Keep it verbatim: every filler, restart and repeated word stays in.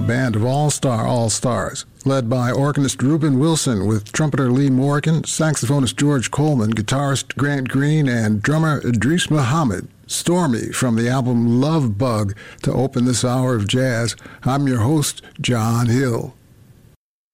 band of all-star all-stars, led by organist Reuben Wilson with trumpeter Lee Morgan, saxophonist George Coleman, guitarist Grant Green, and drummer Idris Muhammad. Stormy from the album Love Bug to open this hour of jazz. I'm your host, John Hill.